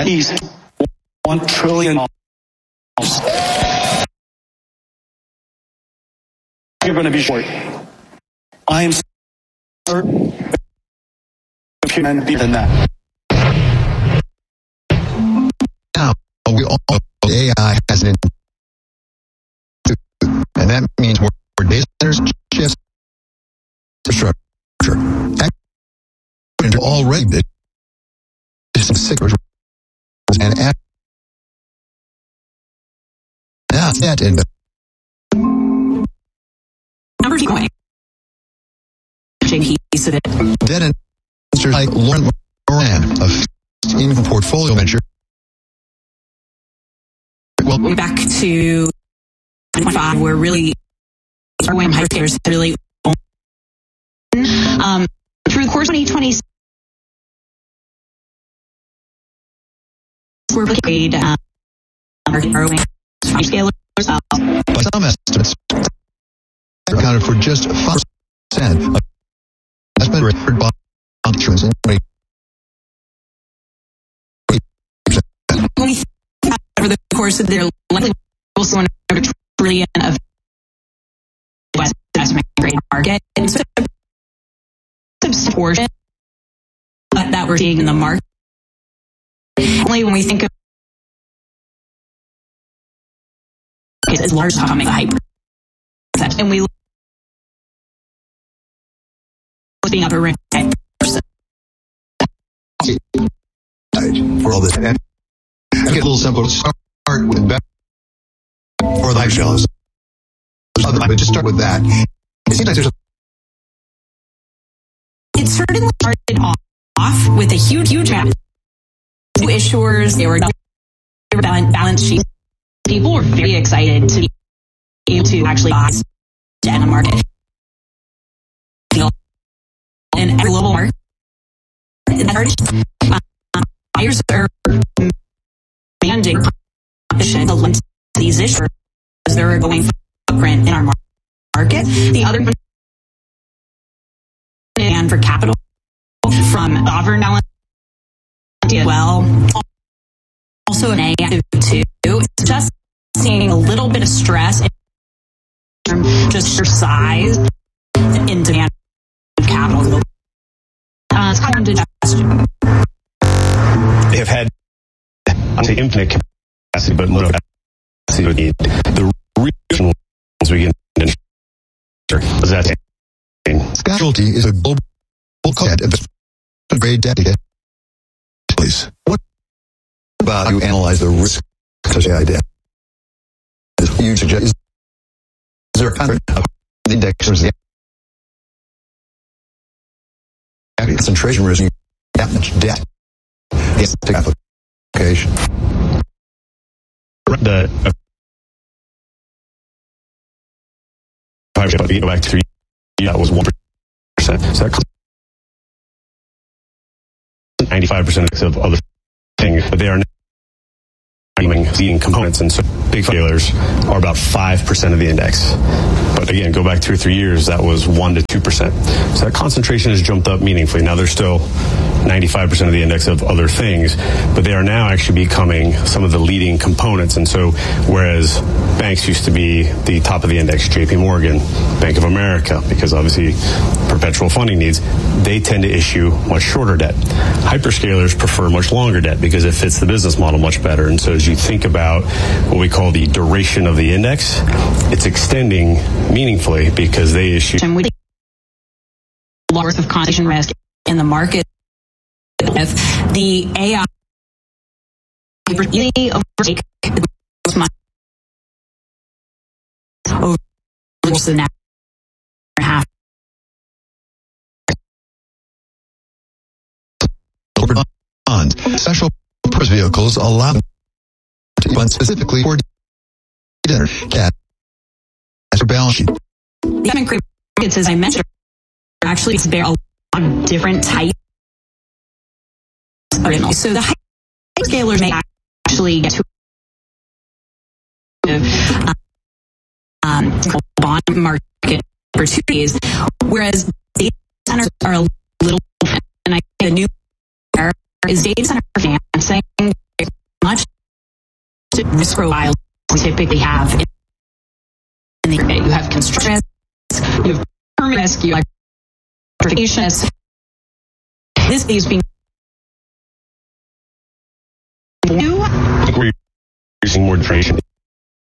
at least $1 trillion. You're going to be short. I am certain it can be than that. Now, we all know AI has an and that means more data centers, chips, infrastructure. Already and that in number two point piece of it. Then investors like Lauren Moran of Income Portfolio Manager. Well, back to 2025, we're really when hyperscalers really through the course of 2020. We're paid scalers. By some estimates, accounted for just 5% of investment record bond issuance in 2020. When we think over the course of their likely also $1 trillion of West investment grade market, and so a portion that we're seeing in the market. Only when we think of as large as coming hyper, and we being up around 10%. For all this, and make it a little simple. Start with better for the high shelves. But just start with that. It seems like there's it certainly started off with a huge gap. New issuers, they were balance sheet. People were very excited to be able to actually buy in the market. In a global market, buyers are demanding competition to these issuers as they're going footprint in our market. The other demand for capital from sovereign balance as well. Also an A too. It's just seeing a little bit of stress in terms of just your size in demand of capital. It's kind of digestion. They have had, I'd say, infinite capacity, but little capacity to need. The reason once we get into is that Specialty is a global investment grade debt. Please. What about you analyze the risk of AI debt? You suggest is there a kind of index or concentration risk that much debt against the application? If you go back to 3 years, that was 1%. So that 95% of other things, but they are leading components, and so big failures are about 5% of the index. But again, go back 2 or 3 years, that was 1 to 2%. So that concentration has jumped up meaningfully. Now there's still 95% of the index of other things, but they are now actually becoming some of the leading components. And so whereas banks used to be the top of the index, JP Morgan, Bank of America, because obviously perpetual funding needs, they tend to issue much shorter debt. Hyperscalers prefer much longer debt because it fits the business model much better. And so as you think about what we call the duration of the index, it's extending meaningfully because they issue worth of concentration risk in the market. If the AI overtake over the next half. Special purpose vehicles allow them to fund specifically for dinner cat as a balance sheet. The markets, as I mentioned, are actually bear a lot of different types. So the hyperscalers may actually get to bond market opportunities, whereas data centers are a little different. And I think the new era is data center financing risk profiles we typically have. You have construction risk, you have permanent risk, you have electrification risk. This is being I think we're using more information